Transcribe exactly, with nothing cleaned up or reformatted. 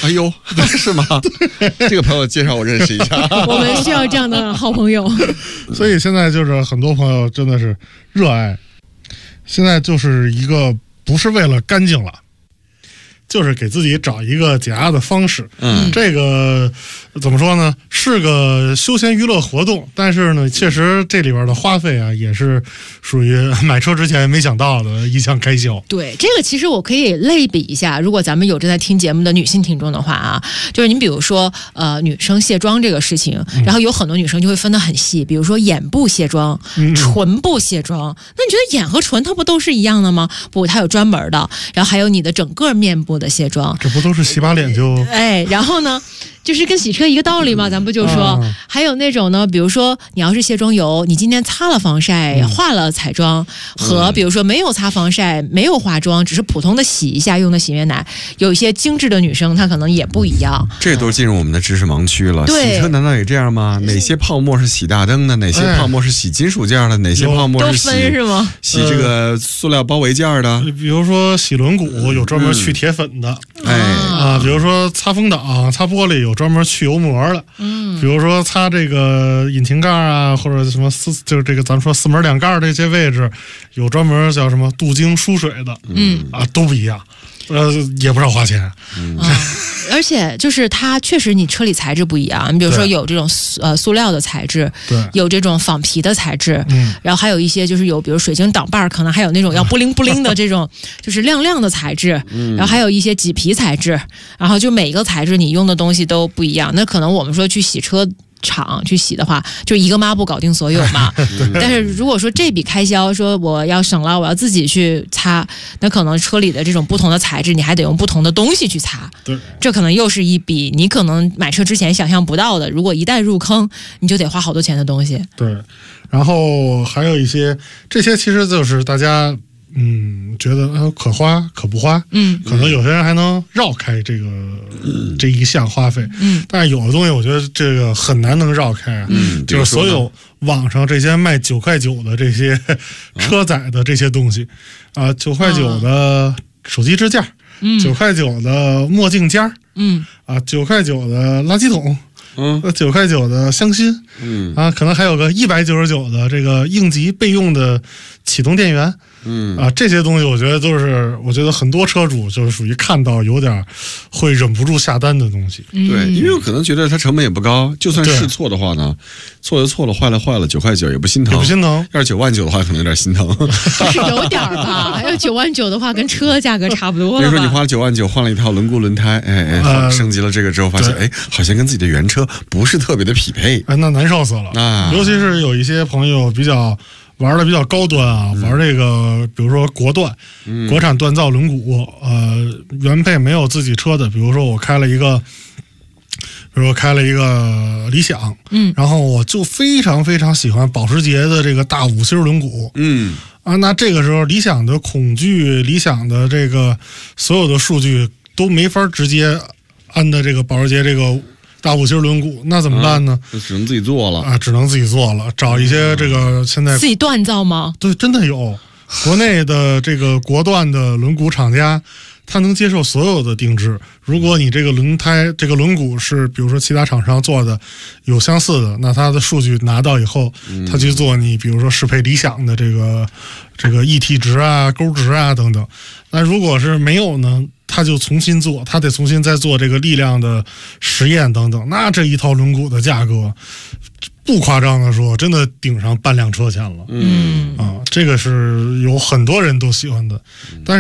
哎呦，是吗？这个朋友介绍我认识一下。 我们需要这样的好朋友。 所以现在就是很多朋友真的是热爱，现在就是一个不是为了干净了，就是给自己找一个解压的方式。 嗯， 这个怎么说呢？是个休闲娱乐活动，但是呢，确实这里边的花费啊，也是属于买车之前没想到的一项开销。 对，这个其实我可以类比一下，如果咱们有正在听节目的女性听众的话啊，就是您比如说呃女生卸妆这个事情，然后有很多女生就会分得很细，比如说眼部卸妆、 嗯、 唇部卸妆。那你觉得眼和唇它不都是一样的吗？不，它有专门的，然后还有你的整个面部的卸妆。 这不都是洗把脸就哎，然后呢？就是跟洗车一个道理嘛，咱不就说、啊、还有那种呢，比如说你要是卸妆油，你今天擦了防晒、嗯、化了彩妆，和比如说没有擦防晒、没有化妆，只是普通的洗一下用的洗面奶，有一些精致的女生她可能也不一样。 这都进入我们的知识盲区了。洗车难道也这样吗？哪些泡沫是洗大灯的？哪些泡沫是洗金属件的？哪些泡沫是洗都分是吗？ 洗这个塑料包围件的？ 比如说洗轮毂有专门去铁粉的， 嗯、哎啊，比如说擦风挡、擦玻璃有专门去油膜的， 嗯， 比如说擦这个引擎盖啊，或者什么四，就是这个咱们说四门两盖这些位置，有专门叫什么镀晶疏水的， 嗯啊，都不一样，呃，也不少花钱。 嗯啊，而且就是它确实你车里材质不一样，你比如说有这种呃塑料的材质， 对， 有这种仿皮的材质， 嗯， 然后还有一些就是有比如水晶挡把，可能还有那种要布灵布灵的这种就是亮亮的材质， 嗯， 然后还有一些麂皮材质，然后就每一个材质你用的东西都不一样。那可能我们说去洗车厂去洗的话，就一个抹布搞定所有嘛。但是如果说这笔开销，说我要省了，我要自己去擦，那可能车里的这种不同的材质，你还得用不同的东西去擦。 对， 这可能又是一笔你可能买车之前想象不到的。如果一旦入坑，你就得花好多钱的东西。 对，然后还有一些，这些其实就是大家。嗯，觉得呃可花可不花， 嗯， 可能有些人还能绕开这个、嗯、这一项花费， 嗯， 但是有的东西我觉得这个很难能绕开， 嗯， 就是所有网上这些卖九块九的这些车载的这些东西，啊，九块九的手机支架， 嗯， 九块九的墨镜夹， 嗯， 啊，九块九的垃圾桶。 嗯， 九块九的香薰， 嗯啊，可能还有个一百九十九的这个应急备用的启动电源， 嗯啊，这些东西我觉得都是，我觉得很多车主就是属于看到有点会忍不住下单的东西。 嗯、 对，因为我可能觉得它成本也不高，就算是错的话呢，错就错了，坏了坏了，九块九也不心疼， 也不心疼。 要是九万九的话，可能有点心疼。 是有点吧，要九万九的话，跟车价格差不多了吧。 比如说你花了九万九换了一套轮毂轮胎，哎哎，呃、升级了这个之后，发现哎，好像跟自己的原车不是特别的匹配， 哎，那难受死了啊！ 尤其是有一些朋友比较玩的比较高端啊，嗯、玩这个，比如说国段、嗯、国产锻造轮毂，呃，原配没有自己车的，比如说我开了一个，比如说开了一个理想， 嗯， 然后我就非常非常喜欢保时捷的这个大五星轮毂， 嗯啊，那这个时候理想的恐惧、理想的这个所有的数据都没法直接按的这个保时捷这个。大五星轮毂，那怎么办呢？ 就、啊、只能自己做了啊，只能自己做了，找一些这个现在自己锻造吗？ 对，真的有国内的这个国段的轮毂厂家，他能接受所有的定制。如果你这个轮胎、这个轮毂是比如说其他厂商做的有相似的，那他的数据拿到以后，他去做你比如说适配理想的这个这个 E T 值啊、勾值啊等等。那如果是没有呢？他就重新做，他得重新再做这个力量的实验等等。那这一套轮毂的价格，不夸张的说，真的顶上半辆车钱了。 嗯啊，这个是有很多人都喜欢的，但是。